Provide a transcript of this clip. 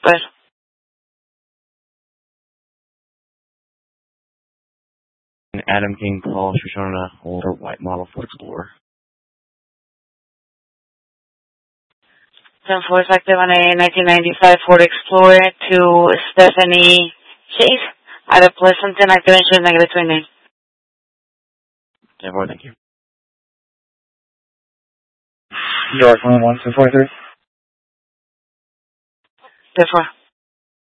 Good. Adam King Paul, she's on an older white model Ford Explorer. 10-4 is active on a 1995 Ford Explorer to Stephanie Chase out of Pleasanton, activation -29. 10-4, thank you. York 11243. 10-4.